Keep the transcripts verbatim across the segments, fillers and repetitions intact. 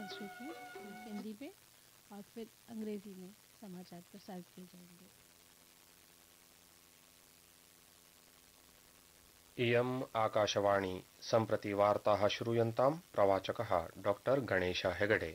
संस्कृत में, हिंदी में और फिर अंग्रेजी में समाचार प्रसारित किए जाएंगे। इयम् आकाशवाणी सम्प्रति वार्ताः श्रूयन्ताम् प्रवाचकः डॉक्टर गणेश हेगडे।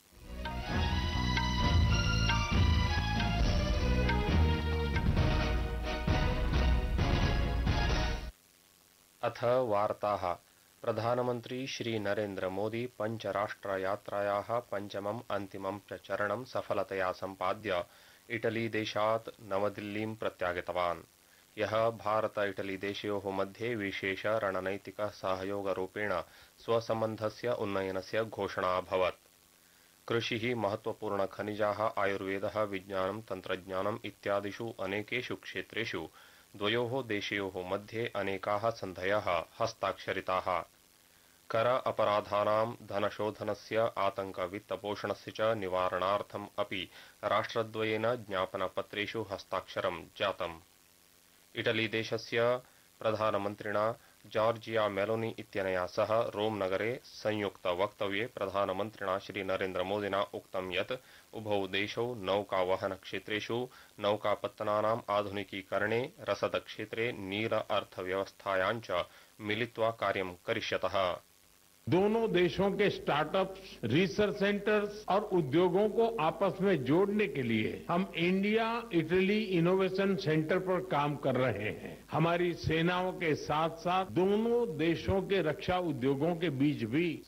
अथ वार्ताः। प्रधानमन्त्री श्री नरेन्द्र मोदी पञ्चराष्ट्रयात्रायाः पञ्चमम् अन्तिमं च चरणं सफलतया सम्पाद्य इटली देशात् नवदिल्लीं प्रत्यागतवान्। यः भारत इटली देशयोः मध्ये विशेष रणनैतिक सहयोगरूपेण स्वसम्बन्धस्य उन्नयनस्य घोषणा अभवत्। कृषिः, महत्वपूर्ण खनिजाः, आयुर्वेदः, विज्ञानं, तन्त्रज्ञानम् इत्यादिषु अनेकेषु क्षेत्रेषु द्वयोः देशयोः मध्ये अनेकाः सन्धयः हस्ताक्षरिताः। कर अपराधानां, धनशोधनस्य, आतंक वित्तपोषणस्य च निवारणार्थम् अपि राष्ट्रद्वयेन ज्ञापनपत्रेषु हस्ताक्षरं जातम्। इटली देशस्य प्रधानमन्त्रिणा जॉर्जिया मेलोनी इत्यनया सह रोम नगरे संयुक्त वक्तव्ये प्रधानमन्त्रिणा श्री नरेन्द्र मोदिना उक्तं यत् उभौ देशौ नौकावहन क्षेत्रेषु नौकापत्तनानाम् आधुनिकीकरणे, रसद क्षेत्रे, नील अर्थव्यवस्थायां च मिलित्वा कार्यं करिष्यतः। दोनों देशों के स्टार्टअप्स, रिसर्च सेंटर्स और उद्योगों को आपस में जोड़ने के लिए हम इंडिया इटली इनोवेशन सेंटर पर काम कर रहे हैं। हमारी सेनाओं के साथ साथ दोनों देशों के रक्षा उद्योगों के बीच भी